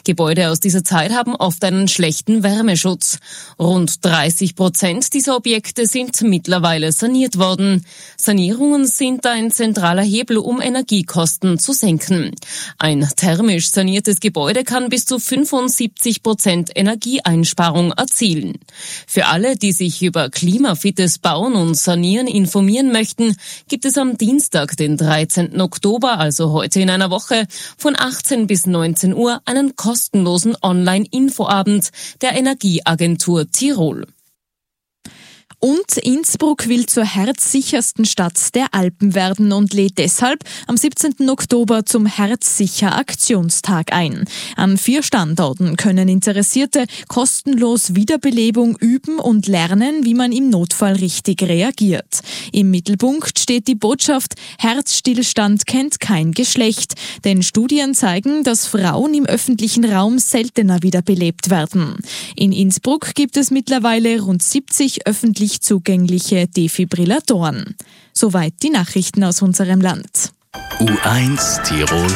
Gebäude aus dieser Zeit haben oft einen schlechten Wärmeschutz. Rund 30% dieser Objekte sind mittlerweile saniert worden. Sanierungen sind ein zentraler Hebel, um Energiekosten zu senken. Ein thermisch saniertes Gebäude kann bis zu 75% Energieeinsparung erzielen. Für alle, die sich über klimafittes Bauen und Sanieren informieren möchten, gibt es am Dienstag, den 13. Oktober, also heute in einer Woche, von 18 bis 19 Uhr einen kostenlosen Online-Infoabend der Energieagentur Tirol. Und Innsbruck will zur herzsichersten Stadt der Alpen werden und lädt deshalb am 17. Oktober zum Herzsicher-Aktionstag ein. An 4 Standorten können Interessierte kostenlos Wiederbelebung üben und lernen, wie man im Notfall richtig reagiert. Im Mittelpunkt steht die Botschaft: Herzstillstand kennt kein Geschlecht. Denn Studien zeigen, dass Frauen im öffentlichen Raum seltener wiederbelebt werden. In Innsbruck gibt es mittlerweile rund 70 öffentlich zugängliche Defibrillatoren. Soweit die Nachrichten aus unserem Land. U1 Tirol